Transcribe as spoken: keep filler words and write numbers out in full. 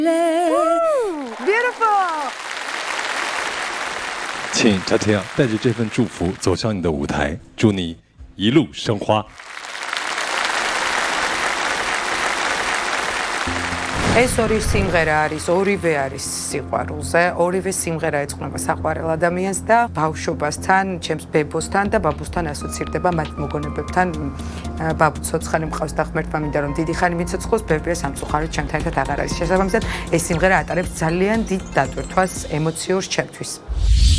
Beautiful。 请塔提亚带着这份祝福走向你的舞台，祝你一路生花。 ეს ორი სიმღერა არის ორივე არის სიყვარულზე, ორივე სიმღერა ეძღვნება საყვარელ ადამიანს და ბავშვობასთან, ჩემს ბებოსთან და ბაბუსთან ასოცირდება მათ მოგონებებთან. ბაბუ ცოცხალი მყავს და ღმერთმა მინდა რომ დიდი ხანი მიცოცხლოს, ბევრია სამწუხაროდ ჩემთან ერთად აღარ არის შესაბამისად. ეს სიმღერა ატარებს ძალიან დიდ დატვირთვას ემოციურ ჩემთვის.